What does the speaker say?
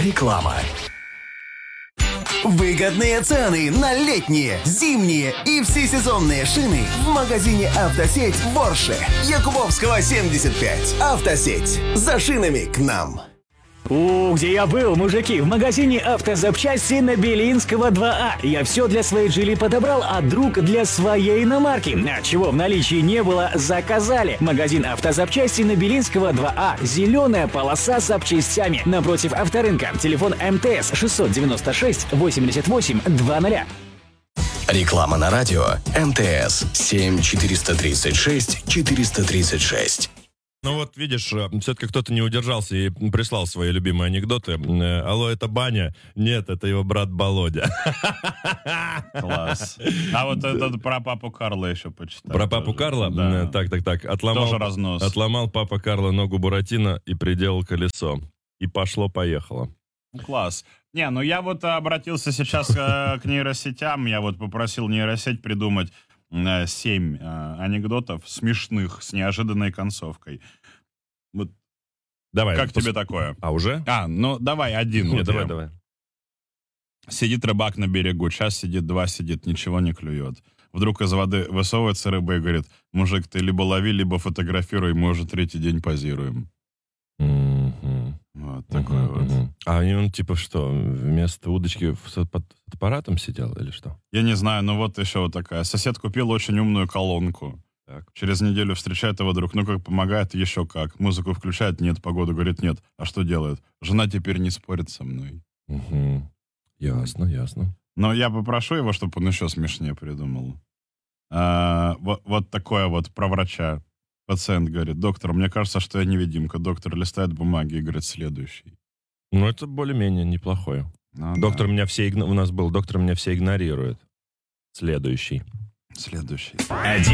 Реклама. Выгодные цены на летние, зимние и всесезонные шины в магазине «Автосеть» в Орше. Якубовского, 75. «Автосеть». За шинами к нам. Где я был, мужики? В магазине автозапчасти на Белинского 2А. Я все для своей Джили подобрал, а друг для своей иномарки. А чего в наличии не было, заказали. Магазин автозапчасти на Белинского 2А. Зеленая полоса с запчастями. Напротив авторынка. Телефон МТС 696 88 00. Реклама на радио. МТС 7 436 436. Ну вот, видишь, все-таки кто-то не удержался и прислал свои любимые анекдоты. Алло, это Баня? Нет, это его брат Володя. Класс. А вот этот про папу Карла еще почитай. Про папу Карла? Да. Так. Тоже разнос. Отломал папа Карло ногу Буратино и приделал колесо. И пошло-поехало. Класс. Не, ну я вот обратился сейчас к нейросетям. Я вот попросил нейросеть придумать 7 анекдотов смешных с неожиданной концовкой. Вот. Давай. Как тебе такое? А уже? Ну давай один. Нет, давай. Сидит рыбак на берегу, час сидит, два сидит, ничего не клюет. Вдруг из воды высовывается рыба и говорит: мужик, ты либо лови, либо фотографируй, мы уже 3-й день позируем. Вот такой вот. А он типа что, вместо удочки с аппаратом сидел или что? Я не знаю, но вот еще вот такая. Сосед купил очень умную колонку. Так. Через неделю встречает его друг. Ну как, помогает? Еще как. Музыку включает? Нет. Погоду говорит? Нет. А что делает? Жена теперь не спорит со мной. Ясно. Но я попрошу его, чтобы он еще смешнее придумал. Вот такое вот про врача. Пациент говорит: доктор, мне кажется, что я невидимка. Доктор листает бумаги и говорит: следующий. Ну, это более-менее неплохое. Доктор меня все у нас был, доктор меня все игнорирует. Следующий. Следующий.